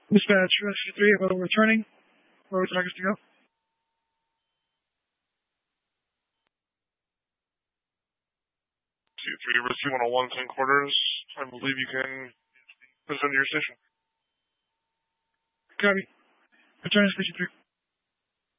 Dispatch, Rescue 3, about returning. Where would you like us to go? 2-3, Rescue 101, 10 quarters. I believe you can return to your station. Copy. Return to Station 3.